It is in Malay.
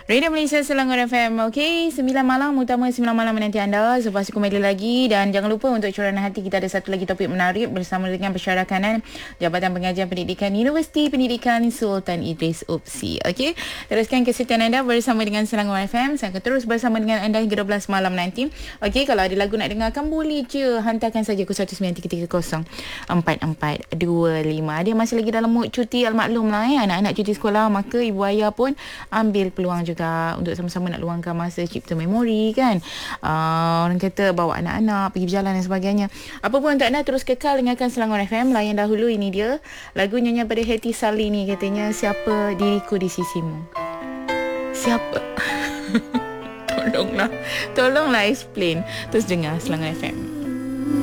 Radio Malaysia Selangor FM. Okey, 9 malam utama 9 malam menanti anda. Selepas kembali lagi dan jangan lupa untuk curahan hati kita ada satu lagi topik menarik bersama dengan Persyarakatan Jabatan Pengajian Pendidikan Universiti Pendidikan Sultan Idris UPSI. Okey, teruskan kesetiaan anda bersama dengan Selangor FM. Saya akan terus bersama dengan anda hingga 12 malam nanti. Okey, kalau ada lagu nak dengarkan boleh je hantarkan saja ke 19330 4425. Dia masih lagi dalam mood cuti, maklum lah anak-anak cuti sekolah, maka ibu ayah pun ambil peluang juga untuk sama-sama nak luangkan masa cipta memori kan. Orang kata bawa anak-anak pergi berjalan dan sebagainya. Apa pun untuk anda terus kekal dengarkan Selangor FM. Layan dahulu ini dia lagu nyanyian pada Hetty Sali ni, katanya siapa diriku di sisimu. Siapa? Tolonglah explain. Terus dengar Selangor FM.